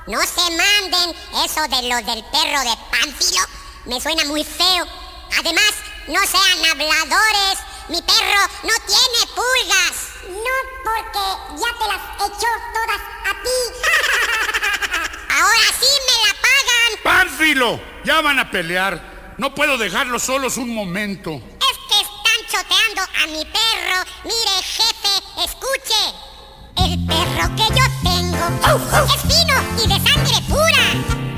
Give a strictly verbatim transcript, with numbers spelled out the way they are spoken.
no se manden eso de lo del perro de Pánfilo. Me suena muy feo. Además, no sean habladores. Mi perro no tiene pulgas. No, porque ya te las echó todas a ti. Ahora sí me la pagan. ¡Pánfilo! Ya van a pelear. No puedo dejarlos solos un momento. Es que están choteando a mi perro. Mire, jefe, escuche. El perro que yo tengo es fino y de sangre pura.